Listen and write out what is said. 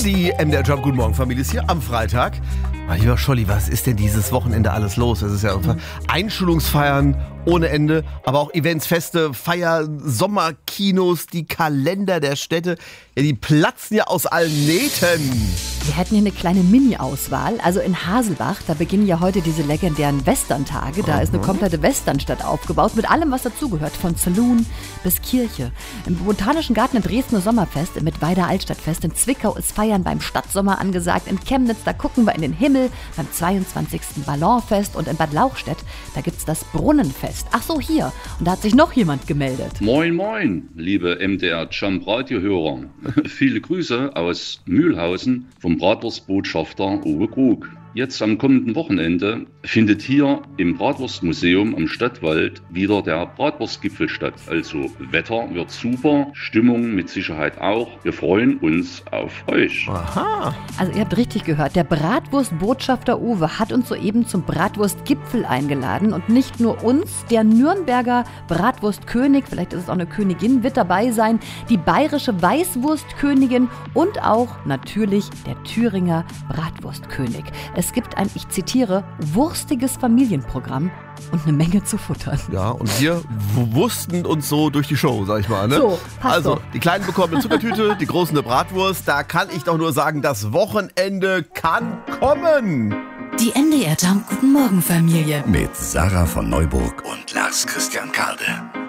Die MDR Job Guten Morgen Familie ist hier am Freitag. Lieber Scholli, was ist denn dieses Wochenende alles los? Es ist ja Einschulungsfeiern ohne Ende, aber auch Events, Feste, Feier, Sommerkinos, die Kalender der Städte, ja, die platzen ja aus allen Nähten. Wir hätten hier eine kleine Mini-Auswahl. Also in Haselbach, da beginnen ja heute diese legendären Westerntage. Da ist eine komplette Westernstadt aufgebaut, mit allem, was dazugehört, von Saloon bis Kirche. Im Botanischen Garten in Dresden das Sommerfest, im Mittweida Altstadtfest, in Zwickau ist Feiern beim Stadtsommer angesagt, in Chemnitz, da gucken wir in den Himmel, beim 22. Ballonfest und in Bad Lauchstädt, da gibt's das Brunnenfest. Ach so, hier. Und da hat sich noch jemand gemeldet. Moin, moin, liebe MDR Jump Radio-Hörer. Viele Grüße aus Mühlhausen vom Bratwurstbotschafter Uwe Krug. Jetzt am kommenden Wochenende findet hier im Bratwurstmuseum am Stadtwald wieder der Bratwurstgipfel statt. Also Wetter wird super, Stimmung mit Sicherheit auch. Wir freuen uns auf euch. Aha. Also ihr habt richtig gehört, der Bratwurstbotschafter Uwe hat uns soeben zum Bratwurstgipfel eingeladen. Und nicht nur uns, der Nürnberger Bratwurstkönig, vielleicht ist es auch eine Königin, wird dabei sein, die bayerische Weißwurstkönigin und auch natürlich der Thüringer Bratwurstkönig. Es gibt ein, ich zitiere, wurstiges Familienprogramm und eine Menge zu futtern. Ja, und wir wursten uns so durch die Show, sag ich mal. Ne? So, passt also, doch. die Kleinen bekommen eine Zuckertüte, die Großen eine Bratwurst. Da kann ich doch nur sagen, das Wochenende kann kommen. Die MDR Jump Guten Morgen Familie. Mit Sarah von Neuburg und Lars Christian Karde.